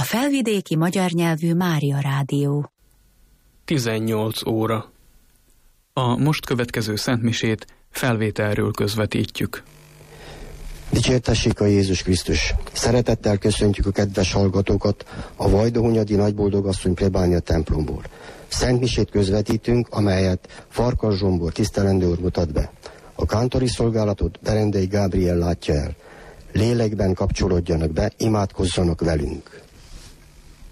felvidéki magyar nyelvű Mária Rádió. 18 óra. A most következő szentmisét felvételről közvetítjük. Dicsértessék a Jézus Krisztus! Szeretettel köszöntjük a kedves hallgatókat a Vajdahunyadi Nagyboldogasszony plébánia templomból. Szentmisét közvetítünk, amelyet Farkas Zsombor tisztelendő úr mutat be. A kántori szolgálatot Berendei Gábriel látja el. Lélekben kapcsolódjanak be, imádkozzanak velünk!